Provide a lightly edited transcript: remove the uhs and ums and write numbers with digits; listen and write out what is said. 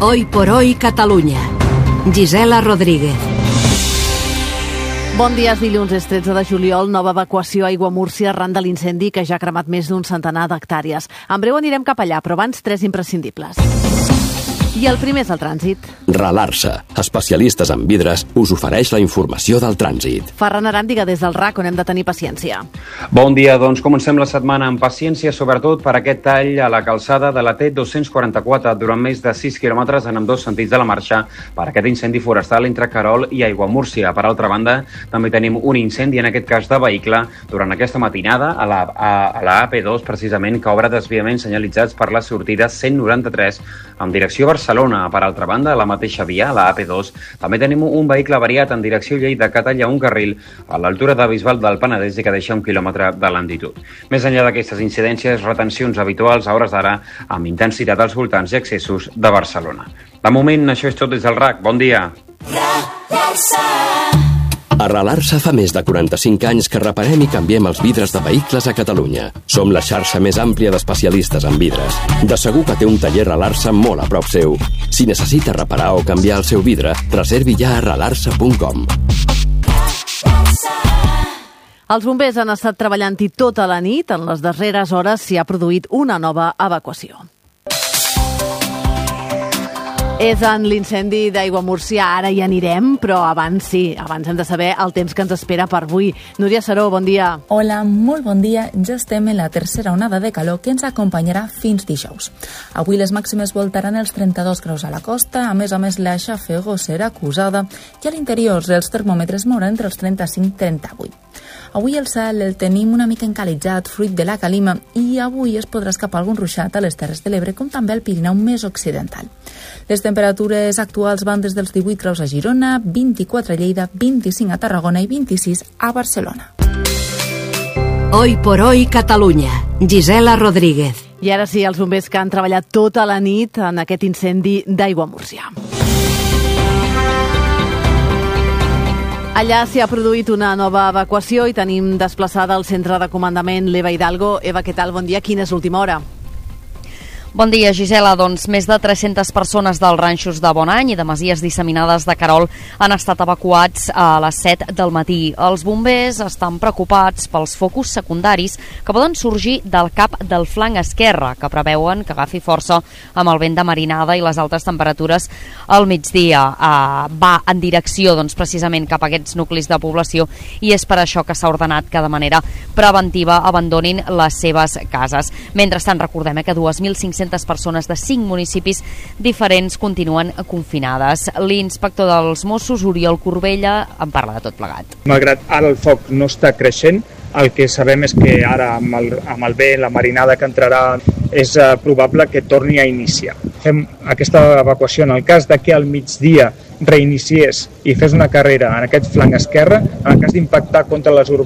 Hoy por hoy Catalunya. Gisela Rodríguez. Bon dia, dilluns és 13 de juliol, nova evacuació a Aiguamúrcia arran de l'incendi que ja ha cremat més d'un centenar d'hectàrees. En breu anirem cap allà, però abans 3 imprescindibles. I el primer és el trànsit. Ralarsa, especialistes en vidres, us ofereix la informació del trànsit. Ferran Aràndiga des del RAC, on hem de tenir paciència. Bon dia, doncs comencem la setmana amb paciència, sobretot per aquest tall a la calçada de la T244 durant més de 6 quilòmetres en ambdós sentits de la marxa per aquest incendi forestal entre Querol i Aiguamúrcia. Per altra banda, també tenim un incendi, en aquest cas de vehicle, durant aquesta matinada a la AP2, precisament, que obre desviaments senyalitzats per la sortida 193 en direcció a Barcelona. Per altra banda, a la mateixa via, a la AP2, també tenim un vehicle variat en direcció Lleida que talla un carril a l'altura de Bisbal del Penedès i que deixa 1 quilòmetre de lentitud. Més enllà d'aquestes incidències, retencions habituals a hores d'ara amb intensitat als voltants i accessos de Barcelona. De moment, això és tot des del RAC. Bon dia. A Ralarsa fa més de 45 anys que reparem i canviem els vidres de vehicles a Catalunya. Som la xarxa més àmplia d'especialistes en vidres. De segur que té un taller Ralarsa molt a prop seu. Si necessita reparar o canviar el seu vidre, reservi ja a ralarsa.com. Els bombers han estat treballant-hi tota la nit. En les darreres hores s'hi ha produït una nova evacuació. És en l'incendi d'Aiguamúrcia, ara hi anirem, però abans hem de saber el temps que ens espera per avui. Núria Saró, bon dia. Hola, molt bon dia. Ja estem en la tercera onada de calor que ens acompanyarà fins dijous. Avui les màximes voltaran els 32 graus a la costa, a més la xafogor serà acusada i a l'interior els termòmetres mouran entre els 35 i 38. Avui el cel el tenim una mica encalitzat, fruit de la calima, i avui es podrà escapar algun ruixat a les Terres de l'Ebre, com també al Pirineu més occidental. Les temperatures actuals van des dels 18 graus a Girona, 24 a Lleida, 25 a Tarragona i 26 a Barcelona. Hoy por hoy Catalunya. Gisela Rodríguez. I ara sí, els bombers que han treballat tota la nit en aquest incendi d'Aiguamúrcia. Allà s'hi ha produït una nova evacuació i tenim desplaçada al centre de comandament l'Eva Hidalgo. Eva, què tal? Bon dia. Quina és l'última hora? Bon dia, Gisela. Doncs més de 300 persones dels ranxos de Bonany i de masies disseminades de Querol han estat evacuats a les 7 del matí. Els bombers estan preocupats pels focus secundaris que poden sorgir del cap del flanc esquerre, que preveuen que agafi força amb el vent de marinada i les altes temperatures al migdia. Va en direcció, doncs, precisament cap a aquests nuclis de població i és per això que s'ha ordenat que de manera preventiva abandonin les seves cases. Mentrestant, recordem que 2.500 persones de 5 municipis diferents continuen confinades. L'inspector dels Mossos, Oriol Corbella, en parla de tot plegat. Malgrat ara el foc no està creixent, el que sabem és que ara amb el vent, la marinada que entrarà, és probable que torni a iniciar. Fem aquesta evacuació en el cas de que al migdia reiniciés i fes una carrera en aquest flanc esquerre, en el cas d'impactar contra les urbanes